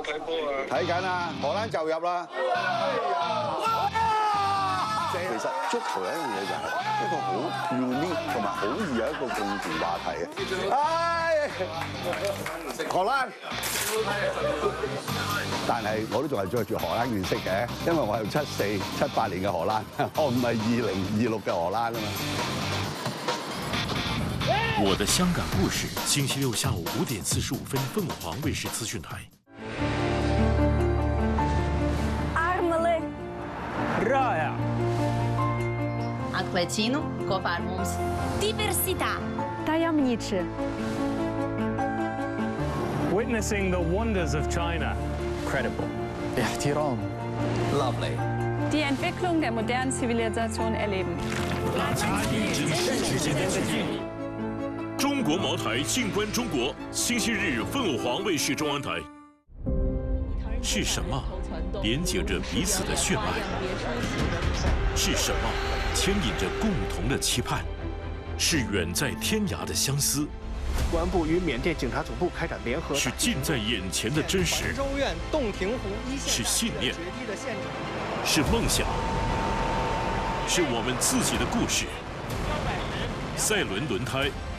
冇睇波啊？ 睇緊啊，荷蘭就入啦。其實足球有一樣嘢就係一個好 unique 同埋好易有一個共同話題嘅。荷蘭，但係我都仲係着住荷蘭件色嘅，因為我係74、78年嘅荷蘭，我唔係2026嘅荷蘭啊嘛。 我的香港故事，星期六下午5點45分，鳳凰衛視資訊台。 Armele Raja. Atklēcinu kopā ar mums. Diversità. Tajemniczy. Witnessing the wonders of China. Credible. احترام. Lovely. Die Entwicklung der modernen Zivilisation erleben. 中国茅台静观中国，星期日凤凰卫视中央台。是什么连接着彼此的血脉？是什么牵引着共同的期盼？是远在天涯的相思？ 公安部与缅甸警察总部开展联合。 是近在眼前的真实？ 州院洞庭湖一线是信念？是梦想？是我们自己的故事？赛伦轮胎